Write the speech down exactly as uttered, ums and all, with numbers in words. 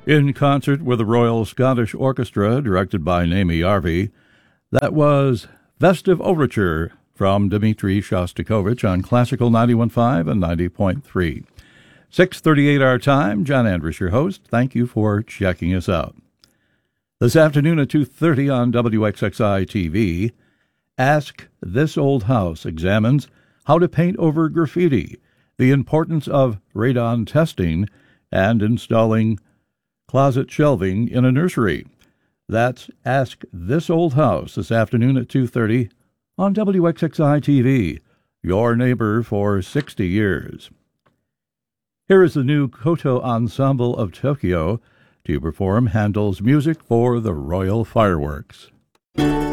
In concert with the Royal Scottish Orchestra, directed by Naomi Yarvi, that was Festive Overture from Dmitri Shostakovich on Classical ninety-one point five and ninety point three. six thirty-eight our time. John Andrus, your host. Thank you for checking us out. This afternoon at two thirty on W X X I T V, Ask This Old House examines how to paint over graffiti, the importance of radon testing, and installing closet shelving in a nursery. That's Ask This Old House this afternoon at two thirty on W X X I T V, your neighbor for sixty years. Here is the new Koto Ensemble of Tokyo to perform Handel's music for the Royal Fireworks.